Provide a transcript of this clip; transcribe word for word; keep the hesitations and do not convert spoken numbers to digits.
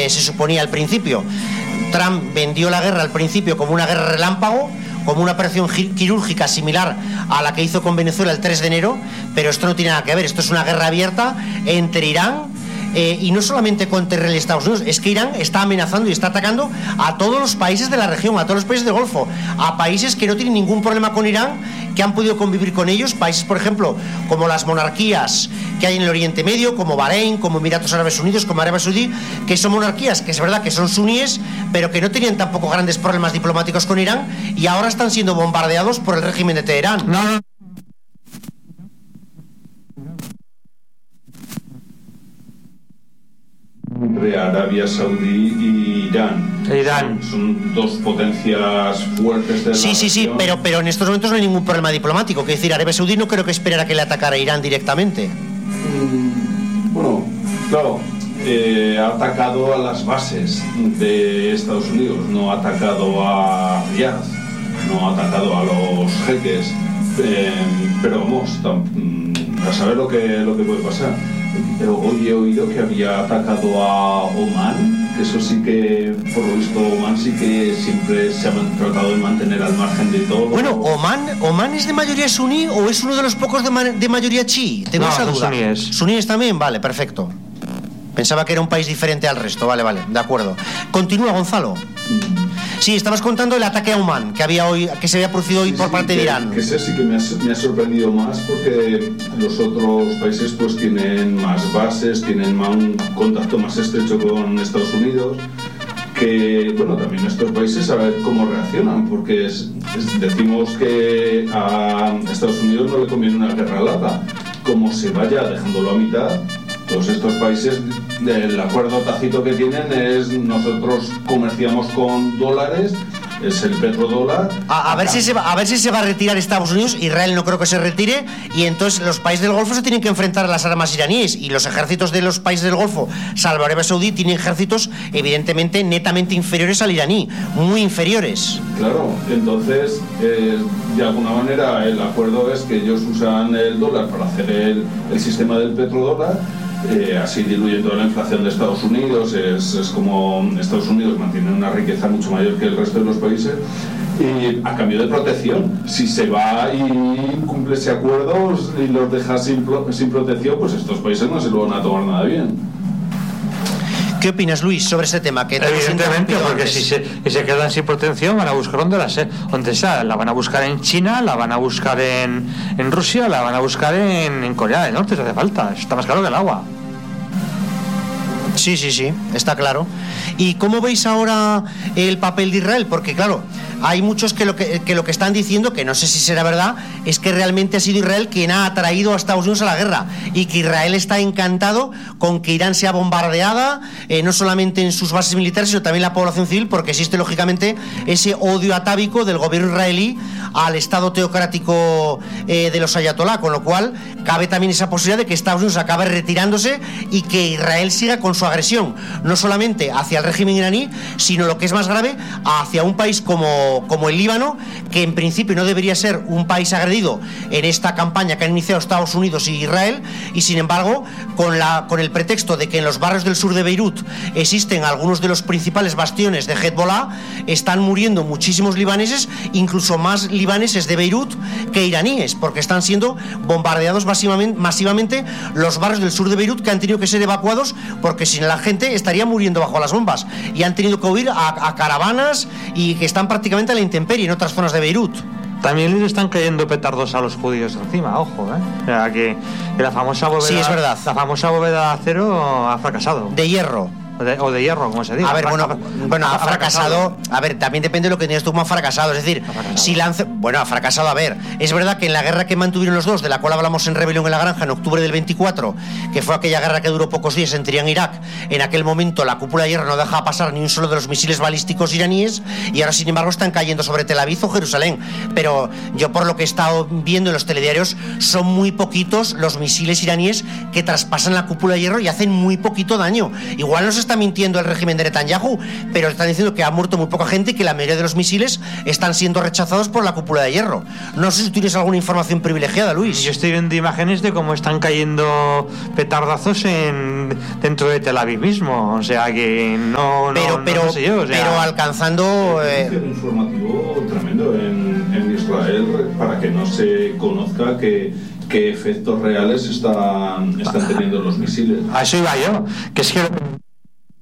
que se suponía al principio. Trump vendió la guerra al principio como una guerra relámpago, como una operación quirúrgica similar a la que hizo con Venezuela el tres de enero, pero esto no tiene nada que ver. Esto es una guerra abierta entre Irán Eh, y no solamente contra Israel y Estados Unidos, es que Irán está amenazando y está atacando a todos los países de la región, a todos los países del Golfo, a países que no tienen ningún problema con Irán, que han podido convivir con ellos, países, por ejemplo, como las monarquías que hay en el Oriente Medio, como Bahrein, como Emiratos Árabes Unidos, como Arabia Saudí, que son monarquías que es verdad que son suníes, pero que no tenían tampoco grandes problemas diplomáticos con Irán, y ahora están siendo bombardeados por el régimen de Teherán. No, no. Entre Arabia Saudí y Irán. Irán. Son, son dos potencias fuertes de la Sí, sí, sí, región. pero, pero en estos momentos no hay ningún problema diplomático. Que decir, Arabia Saudí no creo que esperara que le atacara a Irán directamente. Mm, bueno, claro, eh, ha atacado a las bases de Estados Unidos, no ha atacado a Riyadh, no ha atacado a los jeques, eh, pero vamos, a saber lo que, lo que puede pasar. Pero hoy he oído que había atacado a Omán, que eso sí que, por lo visto, Omán sí que siempre se ha tratado de mantener al margen de todo. Bueno, ¿Omán, Omán es de mayoría suní o es uno de los pocos de, ma de mayoría chií? Tengo no, esa duda. Suníes. Suníes también, vale, perfecto. Pensaba que era un país diferente al resto, vale, vale, de acuerdo. Continúa, Gonzalo. Sí, estabas contando el ataque a Omán que había hoy, que se había producido hoy sí, por sí, parte que, de Irán. Que sé, sí que me ha, me ha sorprendido más porque los otros países pues tienen más bases, tienen más, un contacto más estrecho con Estados Unidos. Que, bueno, también estos países a ver cómo reaccionan, porque es, es, decimos que a Estados Unidos no le conviene una guerra larga. Como se vaya dejándolo a mitad, todos estos países, el acuerdo tácito que tienen es nosotros comerciamos con dólares, es el petrodólar. A, a, ver si se va, a ver si se va a retirar Estados Unidos. Israel no creo que se retire, y entonces los países del Golfo se tienen que enfrentar a las armas iraníes, y los ejércitos de los países del Golfo, salvo Arabia Saudí, tienen ejércitos evidentemente netamente inferiores al iraní, muy inferiores. Claro, entonces eh, de alguna manera el acuerdo es que ellos usan el dólar para hacer el, el sistema del petrodólar. Eh, así diluyendo la inflación de Estados Unidos, es, es como Estados Unidos mantiene una riqueza mucho mayor que el resto de los países, y a cambio de protección. Si se va y incumple ese acuerdo y los deja sin, sin protección, pues estos países no se lo van a tomar nada bien. ¿Qué opinas, Luis, sobre este tema? Que Evidentemente, porque si se, si se quedan sin protección van a buscar donde, la se, donde sea. La van a buscar en China, la van a buscar en, en Rusia, la van a buscar en, en Corea del Norte, si hace falta. Está más caro que el agua. Sí, sí, sí, está claro. ¿Y cómo veis ahora el papel de Israel? Porque claro, hay muchos que lo que, que lo que están diciendo, que no sé si será verdad, es que realmente ha sido Israel quien ha atraído a Estados Unidos a la guerra, y que Israel está encantado con que Irán sea bombardeada, eh, no solamente en sus bases militares, sino también la población civil, porque existe lógicamente ese odio atávico del gobierno israelí al Estado teocrático eh, de los ayatolá, con lo cual cabe también esa posibilidad de que Estados Unidos acabe retirándose y que Israel siga con su agresión, no solamente hacia el régimen iraní, sino lo que es más grave, hacia un país como, como el Líbano, que en principio no debería ser un país agredido en esta campaña que han iniciado Estados Unidos y Israel, y sin embargo, con, la, con el pretexto de que en los barrios del sur de Beirut existen algunos de los principales bastiones de Hezbollah, están muriendo muchísimos libaneses, incluso más libaneses de Beirut que iraníes, porque están siendo bombardeados masivamente, masivamente los barrios del sur de Beirut, que han tenido que ser evacuados porque si la gente estaría muriendo bajo las bombas, y han tenido que huir a, a caravanas, y que están prácticamente a la intemperie en otras zonas de Beirut. También les están cayendo petardos a los judíos encima, ojo, ¿eh? O sea, que la famosa bóveda, sí, es verdad. La famosa bóveda de acero ha fracasado. De hierro. O de, o de hierro, como se diga. A ver, bueno, bueno, ha fracasado. A ver, también depende de lo que tienes tú como ha fracasado. Es decir, si lance... Bueno, ha fracasado, a ver. Es verdad que en la guerra que mantuvieron los dos, de la cual hablamos en Rebelión en la Granja en octubre del veinticuatro, que fue aquella guerra que duró pocos días entre Irán e Irak, en aquel momento la cúpula de hierro no dejaba pasar ni un solo de los misiles balísticos iraníes, y ahora sin embargo están cayendo sobre Tel Aviv o Jerusalén. Pero yo, por lo que he estado viendo en los telediarios, son muy poquitos los misiles iraníes que traspasan la cúpula de hierro y hacen muy poquito daño. Igual nos está está mintiendo el régimen de Netanyahu, pero están diciendo que ha muerto muy poca gente y que la mayoría de los misiles están siendo rechazados por la cúpula de hierro. No sé si tienes alguna información privilegiada, Luis. Yo estoy viendo imágenes de cómo están cayendo petardazos en dentro de Tel Aviv mismo, o sea que no, pero, no, pero, no sé yo, o sea, pero alcanzando eh... un informativo tremendo en, en Israel para que no se conozca que qué efectos reales están, están teniendo los misiles. A eso iba yo, que es que